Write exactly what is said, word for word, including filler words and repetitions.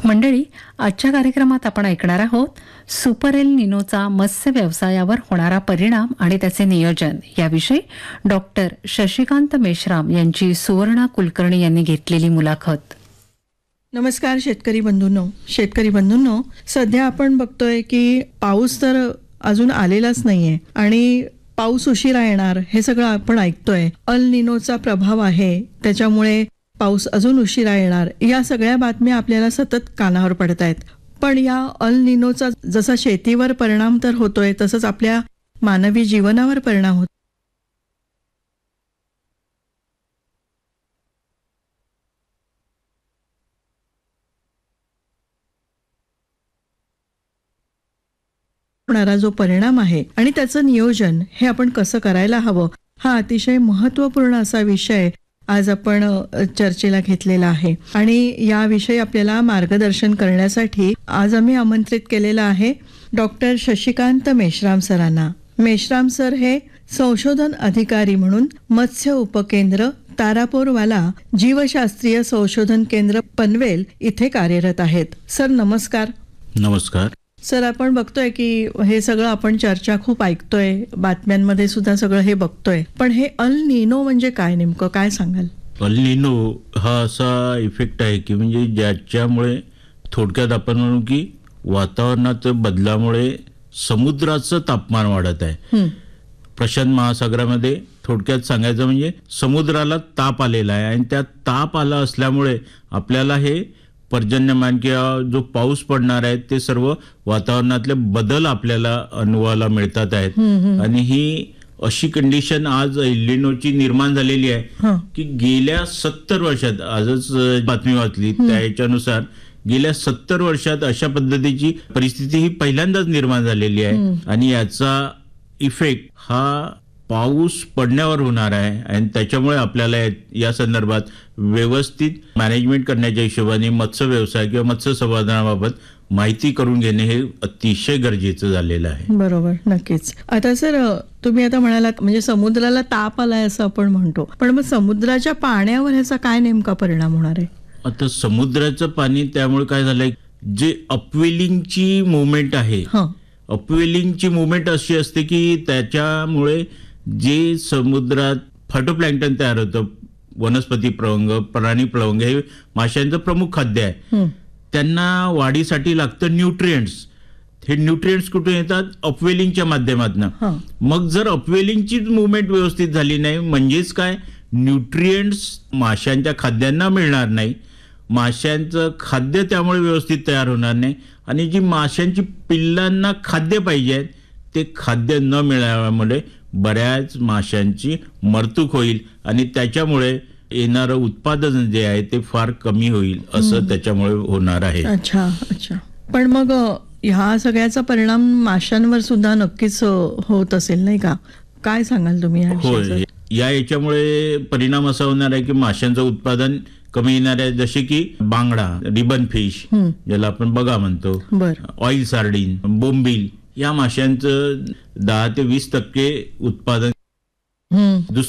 मंडळी, आजच्या कार्यक्रमात आपण ऐकणार आहोत सुपर एल निनोचा मत्स्य व्यवसायावर होणारा परिणाम आणि त्याचे नियोजन याविषयी डॉक्टर शशिकांत मेश्राम यांची सुवर्णा कुलकर्णी यांनी घेतलेली मुलाखत. नमस्कार शेतकरी बंधूंनो. शेतकरी बंधूंनो, सध्या आपण बघतोय की पाऊस तर अजून आलेलाच नाहीये आणि पाऊस उशिरा येणार हे सगळं आपण ऐकतोय. अल निनोचा प्रभाव आहे, त्याच्यामुळे पाऊस अजून उशिरा येणार, या सगळ्या बातम्या आपल्याला सतत कानावर पडत आहेत. पण या अल निनोचा जसा शेतीवर परिणाम तर होतोय, तसंच आपल्या मानवी जीवनावर परिणाम होतो. होणारा जो परिणाम आहे आणि त्याचं नियोजन हे आपण कसं करायला हवं, हा अतिशय महत्त्वपूर्ण असा विषय आज आपण चर्चेला घेतलेला आहे. आणि याविषयी आपल्याला मार्गदर्शन करण्यासाठी आज आम्ही आमंत्रित केलेलं आहे डॉक्टर शशिकांत मेश्राम सरांना. मेश्राम सर हे संशोधन अधिकारी म्हणून मत्स्य उपकेंद्र तारापूरवाला जीवशास्त्रीय संशोधन केंद्र पनवेल इथे कार्यरत आहेत. सर नमस्कार. नमस्कार सर, आपण बघतोय की हे सगळं आपण चर्चा खूप ऐकतोय, बातम्यांमध्ये सुद्धा सगळं हे बघतोय, पण हे अल निनो म्हणजे काय, नेमकं काय सांगाल? अल निनो हा असा इफेक्ट आहे की म्हणजे ज्याच्यामुळे थोडक्यात आपण म्हणू की वातावरणात बदलामुळे समुद्राचं तापमान वाढत आहे. प्रशांत महासागरामध्ये थोडक्यात सांगायचं म्हणजे समुद्राला ताप आलेला आहे आणि त्या ताप आला असल्यामुळे आपल्याला हे पर्जन्यमान किंवा जो पाऊस पडणार आहे ते सर्व वातावरणातले बदल आपल्याला अनुभवायला मिळतात आहेत. आणि ही अशी कंडिशन आज एल निनोची निर्माण झालेली आहे की गेल्या सत्तर वर्षात, आजच बातमी वाचली त्याच्यानुसार गेल्या सत्तर वर्षात अशा पद्धतीची परिस्थिती ही पहिल्यांदाच निर्माण झालेली आहे. आणि याचा इफेक्ट हा पाऊस पडण्यावर होणार आहे आणि त्याच्यामुळे आपल्याला या संदर्भात व्यवस्थित मॅनेजमेंट करण्याच्या हिशोबाने मत्स्य व्यवसाय किंवा मत्स्य संवर्धनाबाबत माहिती करून घेणे हे अतिशय गरजेचं झालेलं आहे. बरोबर, नक्कीच. आता सर, तुम्ही आता म्हणालात म्हणजे समुद्राला ताप आलाय असं आपण म्हणतो, पण मग समुद्राच्या पाण्यावर ह्याचा काय नेमका परिणाम होणार आहे? आता समुद्राचं पाणी त्यामुळे काय झालंय, जे अपवेलिंगची मुवमेंट आहे, अपवेलिंगची मुवमेंट अशी असते की त्याच्यामुळे जे समुद्रात फायटोप्लॅन्क्टन तयार होतं, वनस्पती प्लवंग, प्राणी प्लवंग, हे माशांचं प्रमुख खाद्य आहे. त्यांना वाढीसाठी लागतं न्यूट्रिएंट्स. हे न्यूट्रिएंट्स कुठून येतात? अपवेलिंगच्या माध्यमातून. मग जर अपवेलिंगची मुवमेंट व्यवस्थित झाली नाही, म्हणजेच काय, न्यूट्रिएंट्स माशांच्या खाद्यांना मिळणार नाही, माशांचं खाद्य त्यामुळे व्यवस्थित तयार होणार नाही आणि जी माशांची पिल्लांना खाद्य पाहिजे ते खाद्य न मिळाल्यामुळे बऱ्याच माशांची मरतूक होईल आणि त्याच्यामुळे येणारं उत्पादन जे आहे ते फार कमी होईल, असं त्याच्यामुळे होणार आहे. अच्छा अच्छा. पण मग ह्या सगळ्याचा परिणाम माशांवर सुद्धा नक्कीच होत असेल, नाही का? काय सांगाल तुम्ही? होय, या याच्यामुळे परिणाम असा होणार आहे की माशांचं उत्पादन कमी येणार आहे, जसे की बांगडा, रिबन फिश ज्याला आपण बगा म्हणतो, ऑइल सार्डिन, बोंबील, या माशांचं दहा ते वीस टक्के उत्पादन